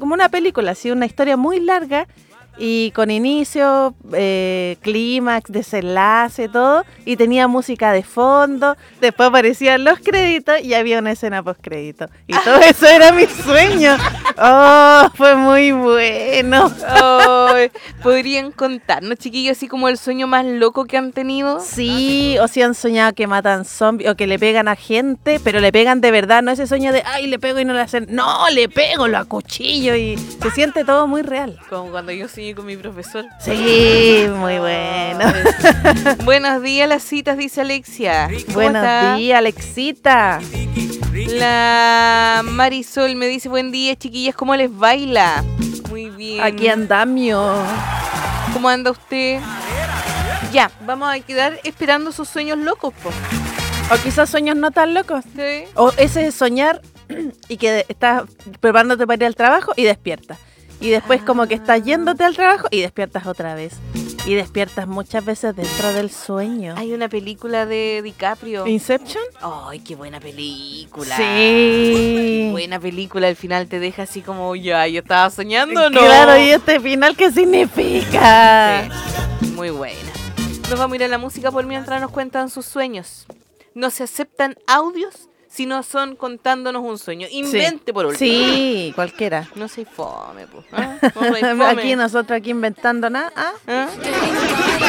como una película, así, una historia muy larga y con inicio, clímax, desenlace, todo, y tenía música de fondo, después aparecían los créditos y había una escena post-crédito. Y todo eso era mi sueño. Oh, fue muy bueno. Ay, ¿podrían contarnos, chiquillos, así como el sueño más loco que han tenido? Sí, o si han soñado que matan zombies o que le pegan a gente, pero le pegan de verdad, no ese sueño de, ay, le pego y no le hacen, no, le pego, lo acuchillo y se siente todo muy real. Como cuando yo soñé con mi profesor. Sí, muy bueno. Buenos días, las citas, dice Alexia. ¿Cómo Buenos está? días, Alexita. La Marisol me dice, buen día, chiquillas, ¿cómo les baila? Muy bien. Aquí andamio. ¿Cómo anda usted? Ya, vamos a quedar esperando sus sueños locos, po. O quizás sueños no tan locos. ¿Sí? O ese es soñar y que estás preparándote para ir al trabajo y despiertas. Y después como que estás yéndote al trabajo y despiertas otra vez. Y despiertas muchas veces dentro del sueño. Hay una película de DiCaprio. ¿Inception? Ay, qué buena película. Sí. Buena película, al final te deja así como, ya, yo estaba soñando, ¿no? Claro, ¿y este final qué significa? Sí, muy buena. Nos vamos a ir a la música por mientras nos cuentan sus sueños. No se aceptan audios si no son contándonos un sueño. Invente por último. Sí, cualquiera. No se fome, pues. ¿Ah? No se fome. Aquí nosotros inventando nada. ¿Ah? ¿Ah?